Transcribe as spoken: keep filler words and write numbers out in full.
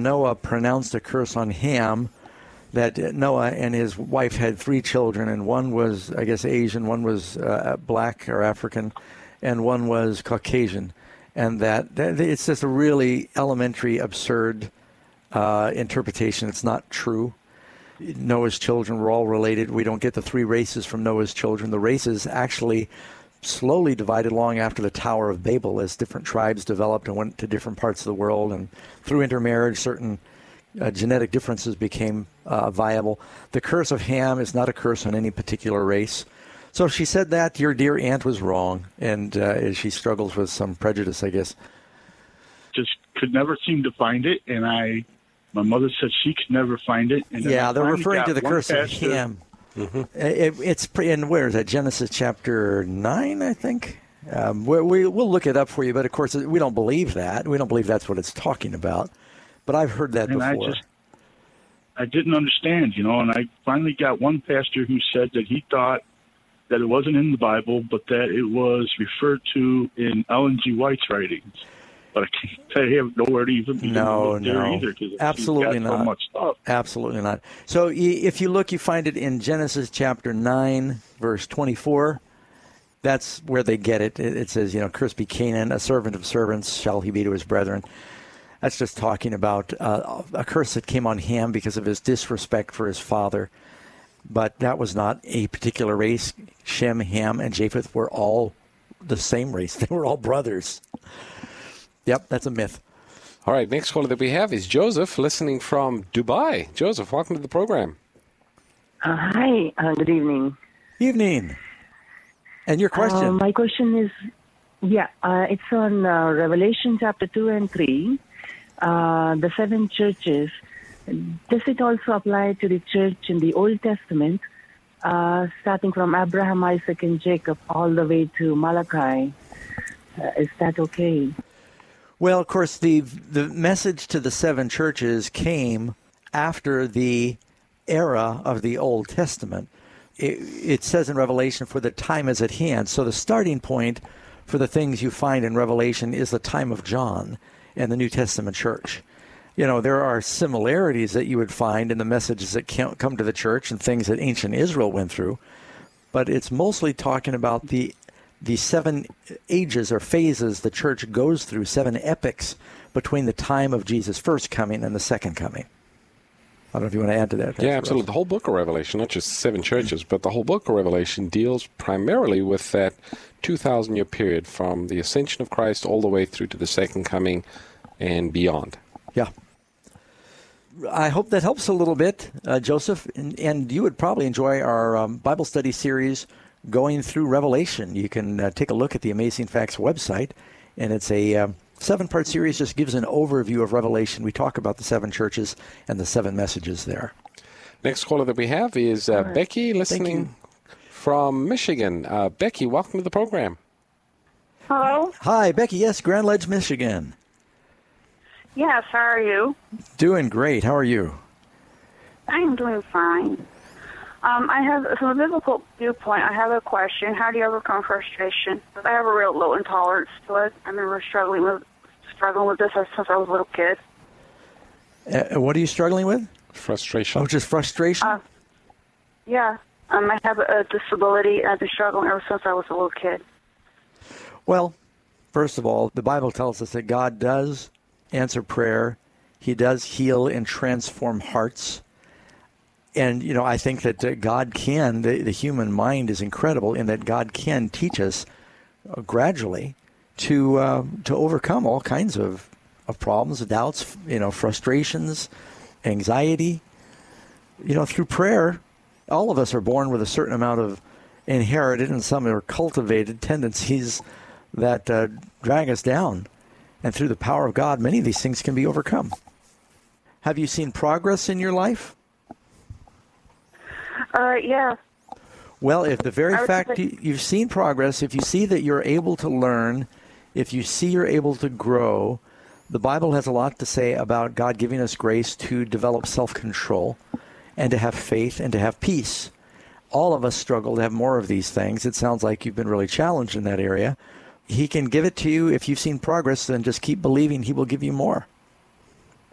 Noah pronounced a curse on Ham, that Noah and his wife had three children, and one was, I guess, Asian, one was uh, black or African, and one was Caucasian. And that, that it's just a really elementary, absurd uh, interpretation. It's not true. Noah's children were all related. We don't get the three races from Noah's children. The races actually slowly divided long after the Tower of Babel as different tribes developed and went to different parts of the world. And through intermarriage, certain uh, genetic differences became uh, viable. The curse of Ham is not a curse on any particular race. So she said that your dear aunt was wrong, and uh, she struggles with some prejudice, I guess. Just could never seem to find it, and I, my mother said she could never find it. And yeah, they're referring to the curse of Ham. Mm-hmm. It, it's in, where is that? Genesis chapter nine, I think. Um, we, we, we'll look it up for you, but of course we don't believe that. We don't believe that's what it's talking about. But I've heard that and before. I just, I didn't understand, you know, and I finally got one pastor who said that he thought that it wasn't in the Bible, but that it was referred to in Ellen G. White's writings. But I can't tell you, I have nowhere to even begin no, to look there no. either. Absolutely got not. So much stuff. Absolutely not. So if you look, you find it in Genesis chapter nine, verse twenty-four. That's where they get it. It says, you know, cursed be Canaan, a servant of servants shall he be to his brethren. That's just talking about uh, a curse that came on Ham because of his disrespect for his father. But that was not a particular race. Shem, Ham, and Japheth were all the same race. They were all brothers. Yep, that's a myth. All right, next caller that we have is Joseph, listening from Dubai. Joseph, welcome to the program. Uh, hi, uh, good evening. Evening. And your question? Uh, my question is, yeah, uh, it's on uh, Revelation chapter two and three, uh, the seven churches. Does it also apply to the church in the Old Testament, uh, starting from Abraham, Isaac, and Jacob, all the way to Malachi? Uh, is that okay? Well, of course, the the message to the seven churches came after the era of the Old Testament. It, it says in Revelation, for the time is at hand. So the starting point for the things you find in Revelation is the time of John and the New Testament church. You know, there are similarities that you would find in the messages that come to the church and things that ancient Israel went through, but it's mostly talking about the the seven ages or phases the church goes through, seven epochs between the time of Jesus' first coming and the second coming. I don't know if you want to add to that. Yeah, absolutely. The whole book of Revelation, not just seven churches, but the whole book of Revelation deals primarily with that two thousand year period from the ascension of Christ all the way through to the second coming and beyond. Yeah. I hope that helps a little bit, uh, Joseph, and, and you would probably enjoy our um, Bible study series going through Revelation. You can uh, take a look at the Amazing Facts website, and it's a um, seven-part series, just gives an overview of Revelation. We talk about the seven churches and the seven messages there. Next caller that we have is uh, right. Becky, listening from Michigan. Uh, Becky, welcome to the program. Hello? Hi, Becky. Yes, Grand Ledge, Michigan. Yes, how are you? Doing great. How are you? I'm doing fine. Um, I have, from a biblical viewpoint, I have a question. How do you overcome frustration? I have a real low intolerance to it. I remember struggling with struggling with this since I was a little kid. Uh, what are you struggling with? Frustration. Oh, just frustration? Uh, yeah. Um, I have a disability, and I've been struggling ever since I was a little kid. Well, first of all, the Bible tells us that God does answer prayer. He does heal and transform hearts. And, you know, I think that uh, God can, the, the human mind is incredible in that God can teach us uh, gradually to uh, to overcome all kinds of, of problems, doubts, you know, frustrations, anxiety. You know, through prayer, all of us are born with a certain amount of inherited and some are cultivated tendencies that uh, drag us down. And through the power of God, many of these things can be overcome. Have you seen progress in your life? Uh, yeah. Well, if the very fact you, you've seen progress, if you see that you're able to learn, if you see you're able to grow, the Bible has a lot to say about God giving us grace to develop self-control and to have faith and to have peace. All of us struggle to have more of these things. It sounds like you've been really challenged in that area. He can give it to you if you've seen progress, then just keep believing he will give you more.